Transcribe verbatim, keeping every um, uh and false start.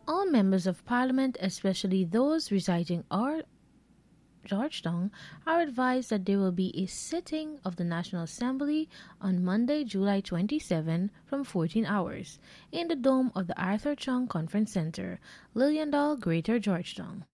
All members of Parliament, especially those residing or Georgetown, are advised that there will be a sitting of the National Assembly on Monday, July twenty-seventh from fourteen hours in the dome of the Arthur Chung Conference Center, Liliendal, Greater Georgetown.